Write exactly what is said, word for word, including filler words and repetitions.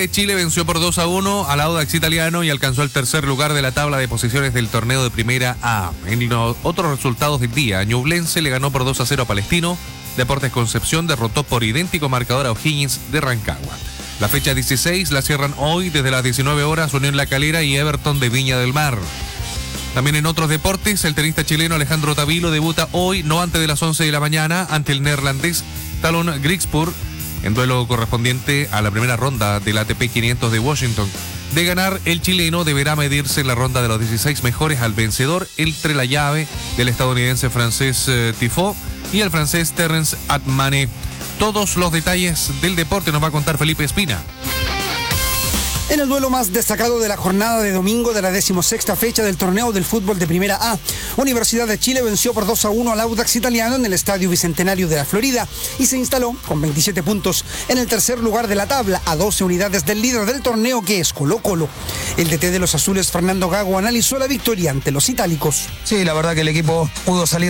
Chile venció por dos a uno al Audax Italiano y alcanzó el tercer lugar de la tabla de posiciones del torneo de Primera A. En los otros resultados del día, Ñublense le ganó por dos a cero a Palestino, Deportes Concepción derrotó por idéntico marcador a O'Higgins de Rancagua. La fecha dieciséis la cierran hoy desde las diecinueve horas Unión La Calera y Everton de Viña del Mar. También en otros deportes, el tenista chileno Alejandro Tavilo debuta hoy, no antes de las once de la mañana, ante el neerlandés Talon Griekspoor, en duelo correspondiente a la primera ronda del A T P quinientos de Washington. De ganar, el chileno deberá medirse en la ronda de los dieciséis mejores al vencedor entre la llave del estadounidense francés eh, Tiafoe y el francés Terence Atmane. Todos los detalles del deporte nos va a contar Felipe Espina. En el duelo más destacado de la jornada de domingo de la decimosexta fecha del torneo del fútbol de Primera A, Universidad de Chile venció por dos a uno al Audax Italiano en el Estadio Bicentenario de la Florida y se instaló con veintisiete puntos en el tercer lugar de la tabla, a doce unidades del líder del torneo, que es Colo Colo. El D T de los azules, Fernando Gago, analizó la victoria ante los itálicos. Sí, la verdad que el equipo pudo salir